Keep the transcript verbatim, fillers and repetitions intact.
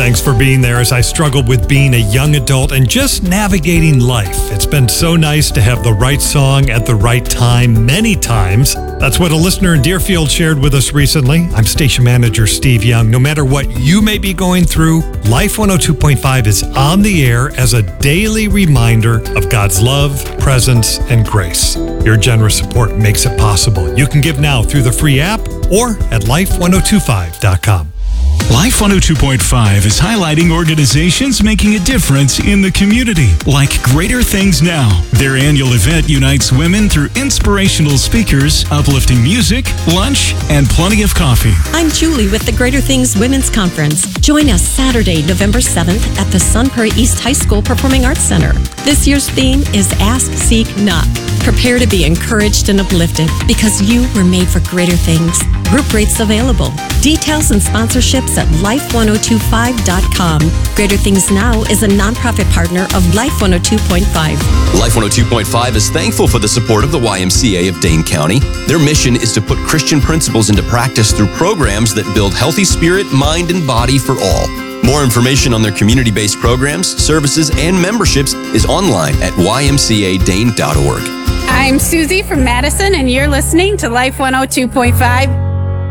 Thanks for being there as I struggled with being a young adult and just navigating life. It's been so nice to have the right song at the right time many times. That's what a listener in Deerfield shared with us recently. I'm station manager Steve Young. No matter what you may be going through, Life one oh two point five is on the air as a daily reminder of God's love, presence, and grace. Your generous support makes it possible. You can give now through the free app or at life one oh two five dot com. Life one oh two point five is highlighting organizations making a difference in the community, like Greater Things Now. Their annual event unites women through inspirational speakers, uplifting music, lunch, and plenty of coffee. I'm Julie with the Greater Things Women's Conference. Join us Saturday, November seventh at the Sun Prairie East High School Performing Arts Center. This year's theme is Ask, Seek, Knock. Prepare to be encouraged and uplifted because you were made for greater things. Group rates available. Details and sponsorships at life one oh two five dot com. Greater Things Now is a nonprofit partner of Life one oh two point five. Life one oh two point five is thankful for the support of the Y M C A of Dane County. Their mission is to put Christian principles into practice through programs that build healthy spirit, mind, and body for all. More information on their community-based programs, services, and memberships is online at y m c a dane dot org. I'm Susie from Madison, and you're listening to Life one oh two point five.